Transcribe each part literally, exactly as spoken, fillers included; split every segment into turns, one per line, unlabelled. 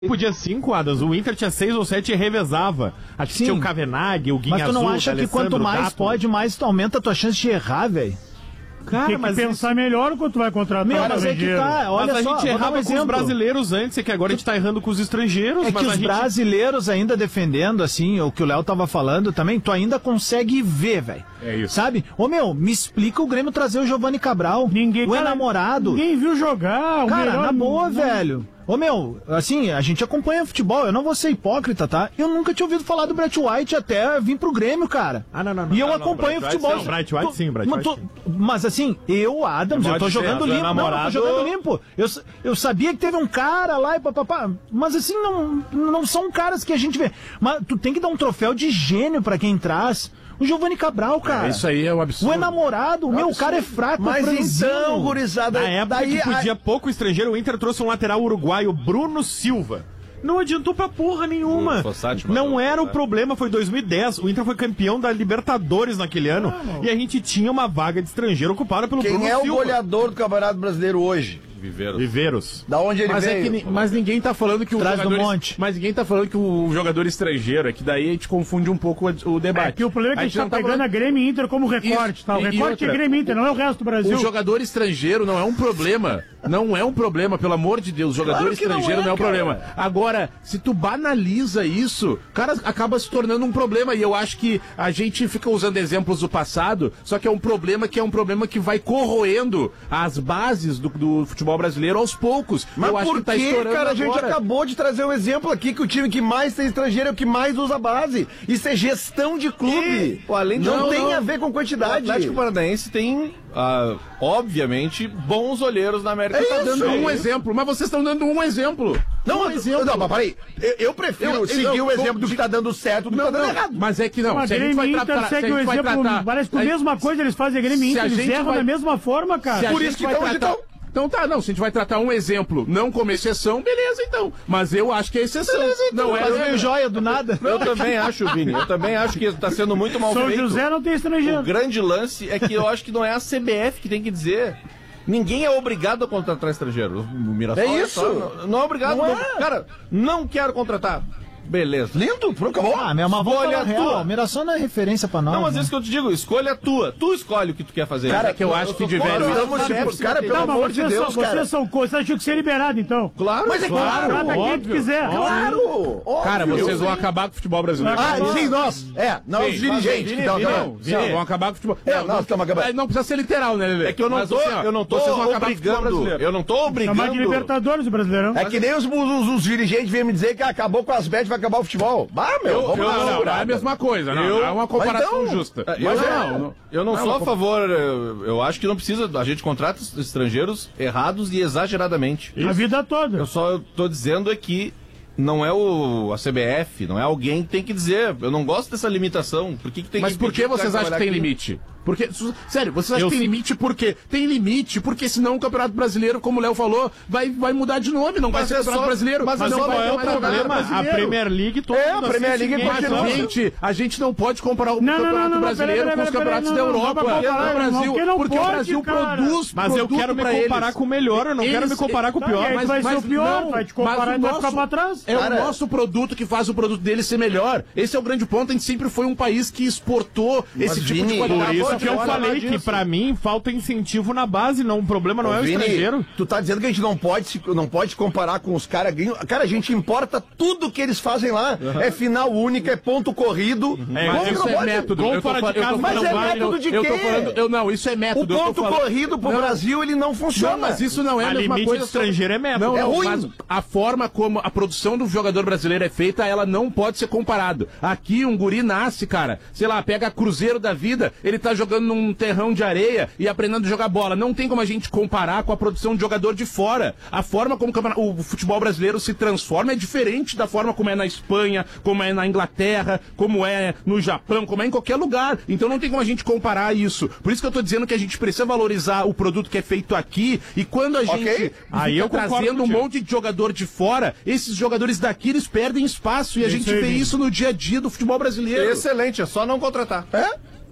Podia cinco, Adas. O Inter tinha seis ou sete e revezava. Acho que Sim. tinha o Kavenag, o Guinha
Mas tu não
Azul,
acha que quanto mais Gato. pode, mais tu aumenta a tua chance de errar, velho?
Cara, tem que mas pensar isso... melhor quando tu vai contratar.
Meu, mas é que tá, olha
mas
só,
a gente errava um com os brasileiros antes, é que agora a gente tá errando com os estrangeiros.
É
mas
que os
gente...
brasileiros ainda defendendo, assim, o que o Léo tava falando também, tu ainda consegue ver, velho.
É isso.
Sabe? Ô, meu, me explica o Grêmio trazer o Giovanni Cabral,
ninguém,
o
cara,
namorado.
Ninguém viu jogar. O
cara,
melhor...
na boa, não... velho. Ô, meu, assim, a gente acompanha futebol, eu não vou ser hipócrita, tá? Eu nunca tinha ouvido falar do Brett White até vir pro Grêmio, cara.
Ah, não, não, não.
E eu
não,
acompanho
não,
futebol.
Não, Brett White sim, Brett White
tô,
sim.
Mas assim, eu, Adams, eu tô jogando limpo.
Namorado...
Não, eu tô jogando limpo. Eu, eu sabia que teve um cara lá e papapá, mas assim, não, não são caras que a gente vê. Mas tu tem que dar um troféu de gênio pra quem traz. O Giovanni Cabral, cara.
É, isso aí é um absurdo.
O namorado, o meu, o cara é fraco.
Mas então, gurizada...
Na época
daí,
que podia a... pouco estrangeiro, o Inter trouxe um lateral uruguaio, Bruno Silva. Não adiantou pra porra nenhuma. Fossati, não era o problema, foi dois mil e dez. O Inter foi campeão da Libertadores naquele ano. Ah, e a gente tinha uma vaga de estrangeiro ocupada pelo
Quem
Bruno
é
Silva.
Quem é o goleador do Campeonato Brasileiro hoje?
Viveiros. Viveiros.
Da onde ele
mas
veio?
É que, mas ninguém tá falando que o
Traz
jogador...
do monte.
Mas ninguém tá falando que o jogador estrangeiro, é que daí a gente confunde um pouco o debate.
É que o problema é que a gente, a gente tá, tá pegando falando... a Grêmio e Inter como recorte, Isso, tá? O recorte é Grêmio e Inter, não é o resto do Brasil.
O jogador estrangeiro não é um problema. Não é um problema, pelo amor de Deus. O jogador claro estrangeiro não é, não é um problema. Agora, se tu banaliza isso, cara, acaba se tornando um problema. E eu acho que a gente fica usando exemplos do passado, só que é um problema que é um problema que vai corroendo as bases do, do futebol brasileiro aos poucos.
Mas
eu acho
por
que tá
que,
estourando
cara? A gente
agora.
acabou de trazer um exemplo aqui que o time que mais tem estrangeiro é o que mais usa base. Isso é gestão de clube.
E, pô, além de
não, não tem
não,
a ver com quantidade.
O Atlético Paranaense tem, uh, obviamente, bons olheiros na América.
É
tá
isso,
dando
é
um
isso.
exemplo, mas vocês estão dando um exemplo.
Não,
um exemplo.
Não, mas peraí. Eu, eu prefiro eu, seguir eu, o exemplo do que tá dando certo do que
não,
tá dando
não,
errado.
Mas é que não.
Mas
se a gente vai tratar,
segue o exemplo, tratar, parece que a mesma coisa eles fazem a Grêmio Inter, eles erram vai, da mesma forma, cara.
Por isso que
vai
então,
tratar,
então...
Então tá, não, se a gente vai tratar um exemplo, não como exceção, beleza então. Mas eu acho que é exceção. Beleza, então,
não é
mas
meio joia do nada.
Eu também acho, Vini, eu também acho que tá sendo muito mal
São
feito.
São José não tem estrangeiro.
O grande lance é que eu acho que não é a C B F que tem que dizer. Ninguém é obrigado a contratar estrangeiro. O Mirassol
é isso.
É não, não é obrigado.
Não
não.
é.
Cara, não quero contratar. Beleza.
Lindo, pronto, acabou.
Ah, minha uma
escolha
a tua. O Mirassol não é referência pra nós.
Não, mas
né?
isso que eu te digo, escolha tua. Tu escolhe o que tu quer fazer.
Cara, é que eu, eu acho que de velho.
Cara, pelo amor de Deus,
são,
cara.
Vocês são coisas, vocês acham que ser liberado, então.
Claro,
mas é
claro.
claro.
Trata quem tu quiser.
Claro.
Cara, vocês vão acabar com o futebol brasileiro.
Ah, sim, nós. É, não os dirigentes.
Então, não, vão acabar com o futebol.
É, nós estamos acabando.
Não precisa ser literal, né, Lelê?
É que eu não tô, eu não tô obrigando. Eu não tô obrigando.
Chamar de Libertadores o Brasileirão.
É que nem os, os, os dirigentes vêm me dizer que acabou com as bets, vai acabar o futebol. Ah, meu, vamos lá.
Não, não é a mesma coisa, não.
Eu,
é uma comparação
então,
justa.
Eu,
mas
não,
é,
não, eu não, não sou a favor, eu, eu acho que não precisa, a gente contrata estrangeiros errados e exageradamente.
Isso. A vida toda.
Eu só tô dizendo é que não é o, a C B F, não é alguém que tem que dizer, eu não gosto dessa limitação. Por que, que tem
mas
que
por que vocês acham que tem
aqui?
limite? Porque, sério, vocês acham
eu
que tem
fico...
limite por quê? Tem limite porque senão o Campeonato Brasileiro, como o Léo falou, vai, vai mudar de nome, não
mas
vai ser
é
Campeonato
só...
Brasileiro.
Mas,
mas
não
não
vai
é o
problema.
A Premier League todo
É, a Premier League
continua. Gente, a gente não pode comparar o
não,
Campeonato
não, não, não,
Brasileiro
pera, pera,
com os
pera,
campeonatos
pera,
da
não,
Europa.
não, não, não,
o Brasil,
não, não
porque
pode,
o Brasil
cara.
produz.
Mas eu quero me comparar
eles.
com o melhor, eu não
eles,
quero me comparar com o pior.
Tá,
mas
vai
mas
ser o pior,
não,
vai te comparar e vai ficar pra trás.
É
cara,
o nosso produto que faz o produto dele ser melhor. Esse é o grande ponto. A gente sempre foi um país que exportou esse tipo
Vini,
de qualidade.
Por isso que eu falei que pra mim falta incentivo na base, não, o problema não
Ô,
é o
Vini,
estrangeiro.
Tu tá dizendo que a gente não pode, se- não pode comparar com os caras gringos. Cara, a gente importa tudo que eles fazem lá. É final única, é ponto corrido.
É,
Como
mas
que
isso
não
é
pode?
método.
Gol
Eu tô
fora de
falando- eu tô
casa,
mas
falando-
é
não,
método de
eu tô
quê?
falando- eu não, isso é
O
método. eu tô
ponto
falando-
corrido pro
Não,
Brasil, ele não funciona.
Não, mas isso não é a,
A
mesma
limite
coisa.
estrangeiro é método.
Não,
É
não,
ruim.
mas a forma como a produção do jogador brasileiro é feita, ela não pode ser comparada. Aqui um guri nasce, cara, sei lá, pega Cruzeiro da vida, ele tá jogando num terrão de areia e aprendendo a jogar bola. Não tem como a gente comparar com a produção de jogador de fora. A forma como o futebol brasileiro se transforma é diferente da forma como é na Espanha, como é na Inglaterra, como é no Japão, como é em qualquer lugar. Então não tem como a gente comparar isso. Por isso que eu tô dizendo que a gente precisa valorizar o produto que é feito aqui e quando a gente
Ok.
Aí eu concordo
trazendo um
contigo.
monte de jogador de fora, esses jogadores daqui eles perdem espaço e a
Isso
gente
aí,
vê
Vini.
isso no dia a dia do futebol brasileiro.
Excelente, é só não contratar.
É?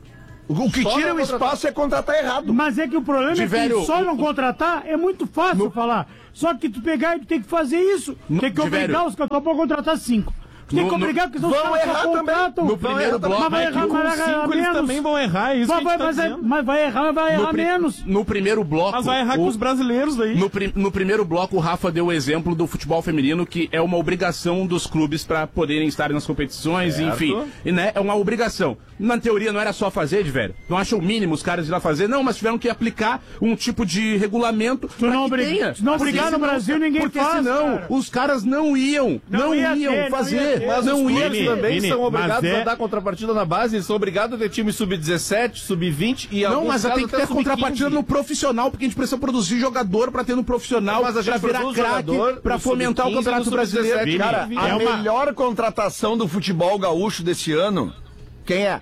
O que
Só
tira
não
o
contratar.
espaço é contratar errado.
Mas é que o problema
De
é
velho,
que só
o-
não contratar é muito fácil
No-
falar. Só que tu pegar e tu tem que fazer isso.
No-
Tem que
de
obrigar
velho.
os caras a contratar cinco. Tu tem
No-
que
no-
obrigar, porque senão os
Vão
caras só
errar também.
contratam.
No primeiro bloco,
Mas vai
é que
errar,
com
vai errar
cinco eles
menos.
também vão errar, é isso
Mas
que a
vai,
gente tá
mas, é-
dizendo.
mas vai errar, mas vai
No,
errar
pri-
menos.
no primeiro bloco.
Mas vai errar
o-
com os brasileiros daí.
No, pri- no primeiro bloco, o Rafa deu o exemplo do futebol feminino, que é uma obrigação dos clubes para poderem estar nas competições,
Certo.
enfim. E, né, é uma obrigação. Na teoria, não era só fazer, de velho. Não acha o mínimo os caras ir lá fazer? Não, mas tiveram que aplicar um tipo de regulamento.
Tu
pra
não
que
obriga-
tenha.
se não
Porque
obrigar no
senão-
Brasil, ninguém
porque
faz,
senão
cara.
os caras não iam. Não,
Não ia
iam
ter, não
fazer.
ia ter.
Mas
não
os
iam.
clubes
Vini,
também
Vini,
são obrigados
mas é-
a dar contrapartida na base, eles são obrigados a ter time sub dezessete, sub vinte e
Não,
alguns
mas
casos
tem que
até
ter
sub quinze.
contrapartida no profissional, porque a gente precisa produzir jogador pra ter no profissional,
Mas a gente
pra virar
produz
craque,
jogador
pra
no
fomentar o
sub quinze,
Campeonato
no
Brasileiro.
sub dezessete.
Cara,
Vini,
a
é uma-
melhor contratação do futebol gaúcho desse ano, quem é?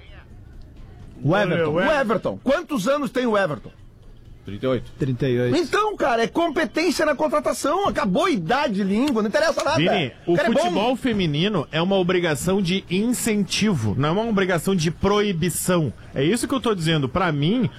O Everton.
O Everton. Quantos anos tem o Everton?
trinta e oito.
trinta e oito.
Então, cara, é competência na contratação. Acabou a idade, língua, não interessa nada.
Vini, o
cara é bom.
futebol feminino é uma obrigação de incentivo, não é uma obrigação de proibição. É isso que eu tô dizendo. Pra mim,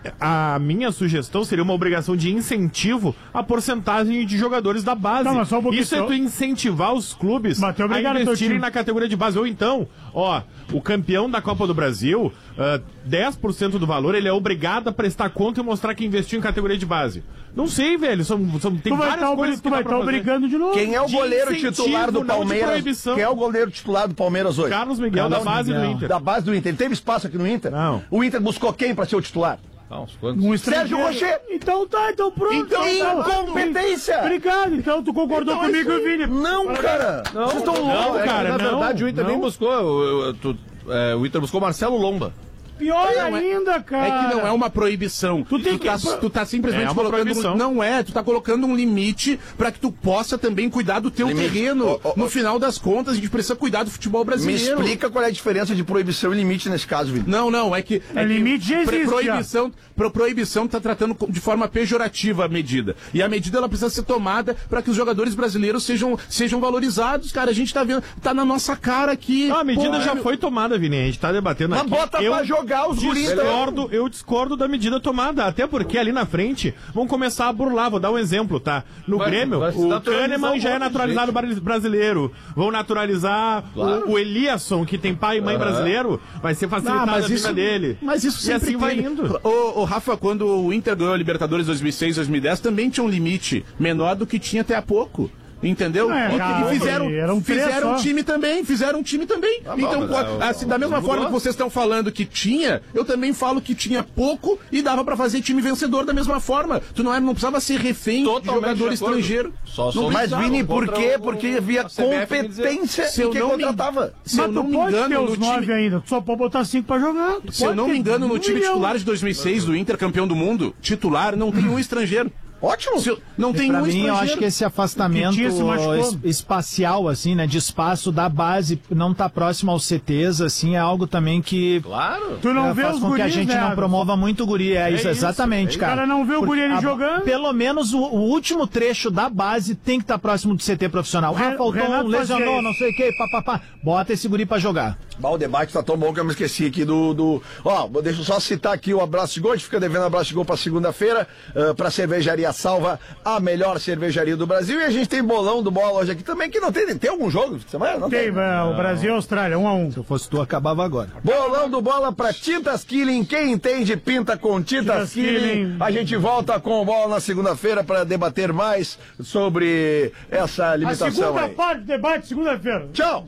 a minha sugestão seria uma obrigação de incentivo à porcentagem de jogadores da base.
Não, mas só um pouquinho,
Isso é
só-
tu incentivar os clubes
Mas tu é
a
obrigado a teu
investirem
time.
na categoria de base. Ou então, ó, o campeão da Copa do Brasil, ah, dez por cento do valor, ele é obrigado a prestar conta e mostrar que investiu em categoria de base. Não sei, velho. São, são, tem
Tu vai
várias
estar
coisas que dá
vai
pra
tá
fazer.
obrigando de novo.
Quem é o
de
goleiro
incentivo,
titular do
não de
Palmeiras?
proibição.
Quem é o goleiro titular do Palmeiras hoje?
Carlos Miguel, da base do
Miguel.
Inter.
Da base do Inter. Ele teve espaço aqui no Inter?
Não.
O Inter buscou quem pra ser o titular?
Ah, uns quantos?
Um
Sérgio
estrangeiro.
Rocher.
Então tá, então pronto.
Então, incompetência.
Obrigado, então tu concordou
Então é
comigo,
isso aí.
Vini.
Não, cara. Vocês estão
Não,
loucos.
é,
cara,
na
não,
verdade o Inter
não.
nem buscou. O, o- tu- é, o Inter buscou Marcelo Lomba.
Pior
Não, é-
ainda, cara.
É que não é uma proibição.
Tu tem que-
tá, tu tá simplesmente
É uma
colocando.
proibição.
Um, não é, tu tá colocando um limite pra que tu possa também cuidar do teu
Limite.
terreno.
Ó, ó,
No
ó.
final das contas, a gente precisa cuidar do futebol
Me
brasileiro.
explica qual é a diferença de proibição e limite nesse caso, Vini.
Não, não, é que. É, que
limite já
pro-
existe,
proibição, pro, proibição tá tratando co- de forma pejorativa a medida. E a medida ela precisa ser tomada para que os jogadores brasileiros sejam, sejam valorizados, cara. A gente tá vendo, tá na nossa cara aqui.
Não, a medida
Pô,
já
meu-
foi tomada, Vini. A gente tá debatendo
Mas
aqui.
bota pra jogar os guris também.
discordo, Eu discordo da medida tomada. Até porque ali na frente vão começar a burlar. Vou dar um exemplo, tá? No
Vai-
Grêmio,
vai se
o
naturalizar
Kahneman
um
já é
monte de
naturalizado bra- brasileiro. Vão naturalizar
Claro.
o, o Eliasson, que tem pai e mãe brasileiro. Vai ser facilitada
Ah, mas
a vida
isso,
dele.
mas isso
e
sempre
assim vai
teve.
indo.
Ô, ô, Rafa, quando o Inter ganhou a Libertadores dois mil e seis, dois mil e dez, também tinha um limite menor do que tinha até há pouco. Entendeu?
É,
e,
cara,
e fizeram,
eram três
fizeram um
só.
time também, fizeram um time também.
bom,
então,
mas
co-
é, o-
assim, da mesma
mudou.
forma que vocês estão falando que tinha, eu também falo que tinha pouco e dava pra fazer time vencedor da mesma forma. Tu não, era, não precisava ser refém de
Totalmente
jogador
de acordo.
estrangeiro.
Só
Não
sou-
Mas,
precisava.
Vini, por
contra
quê?
o-
Porque havia
a C B F quer dizer,
competência
se eu
em quem
não me-
contratava.
Se eu
Mas
não
tu
me
pode
engano,
ter
no
os nove
time,
ainda. Tu só pode botar cinco pra jogar. Tu
se eu
pode
não
ter
me engano, no
um
time
milhão.
titular de dois mil e seis do Inter, campeão do mundo, titular, não tem um estrangeiro.
Ótimo.
Se eu- não tem
Pra
um
mim, eu
estrangeiro.
acho que esse afastamento
Pitinho se machucou.
es- espacial, assim, né, de espaço da base, não tá próximo aos C Ts, assim, é algo também que
Claro.
Tu não
é,
vê
faz
os
com que a
guris,
gente
né,
não
Adam?
promova muito o guri. É, isso,
isso,
exatamente,
é
cara.
O cara não vê o
Porque
guri ali
a-
jogando.
Pelo menos o, o último trecho da base tem que estar próximo do C T profissional. Ah,
Re-
faltou
Renato
um, lesionou,
fazia
não sei o que, papapá. Bota esse guri pra jogar.
Bah, o debate tá tão bom que eu me esqueci aqui do. do... Ó, deixa eu só citar aqui o Abraço de Gol. A gente fica devendo Abraço de Gol pra segunda-feira, uh, pra Cervejaria Salva, a melhor cervejaria do Brasil. E a gente tem bolão do Bola hoje aqui também, que não tem. Tem algum jogo? Você vai? Não
Tem, é, o Brasil e a Austrália, um a um.
Se eu fosse tu, acabava agora.
Bolão do Bola pra Tintas Killing. Quem entende, pinta com Tintas,
Tintas
Killing.
Killing.
A gente volta com o Bola na segunda-feira pra debater mais sobre essa
A
limitação
segunda
aí.
parte do debate, segunda-feira.
Tchau!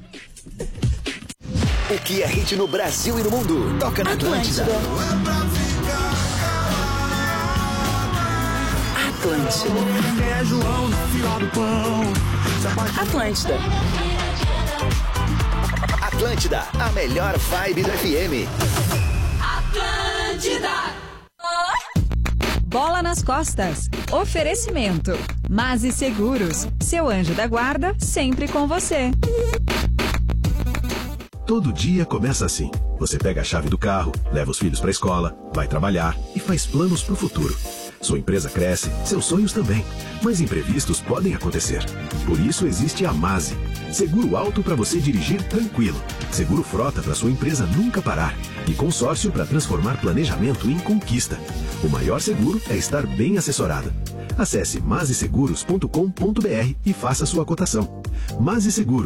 O que é hit no Brasil e no mundo? Toca na Atlântida. Atlântida. Atlântida. Atlântida, a melhor vibe do F M.
Bola nas costas. Oferecimento. Mase Seguros. Seu anjo da guarda sempre com você.
Todo dia começa assim. Você pega a chave do carro, leva os filhos para a escola, vai trabalhar e faz planos para o futuro. Sua empresa cresce, seus sonhos também. Mas imprevistos podem acontecer. Por isso existe a Mase. Seguro alto para você dirigir tranquilo. Seguro frota para sua empresa nunca parar. E consórcio para transformar planejamento em conquista. O maior seguro é estar bem assessorado. Acesse mase seguros ponto com ponto br e faça sua cotação. Mase Seguros.